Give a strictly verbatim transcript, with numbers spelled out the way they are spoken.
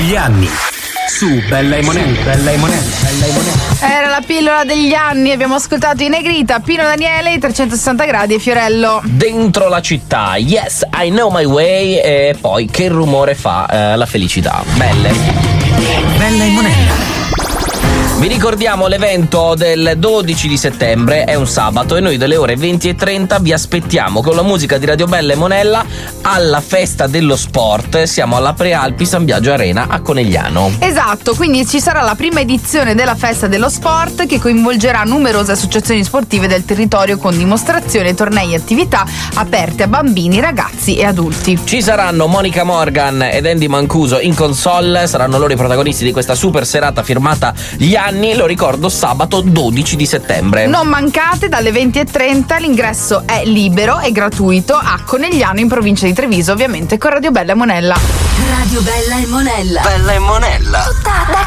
degli anni. Su Bella e Monella, Bella e Monella, Bella e Monella. Era la pillola degli anni, abbiamo ascoltato i Negrita, Pino Daniele, i trecentosessanta gradi e Fiorello. Dentro la città, Yes, I Know My Way, e poi Che rumore fa eh, la felicità. Belle. Bella e Monella. Vi ricordiamo l'evento del dodici di settembre, è un sabato e noi dalle ore venti e trenta vi aspettiamo con la musica di Radio Bella e Monella alla festa dello sport. Siamo alla Prealpi San Biagio Arena a Conegliano. Esatto, quindi ci sarà la prima edizione della festa dello sport che coinvolgerà numerose associazioni sportive del territorio con dimostrazioni, tornei e attività aperte a bambini, ragazzi e adulti. Ci saranno Monica Morgan ed Andy Mancuso in console, saranno loro i protagonisti di questa super serata firmata Gli Anni, lo ricordo, sabato dodici di settembre. Non mancate, dalle venti e trenta, l'ingresso è libero e gratuito a Conegliano in provincia di Treviso, ovviamente con Radio Bella e Monella. Radio Bella e Monella. Bella e Monella. Tutta da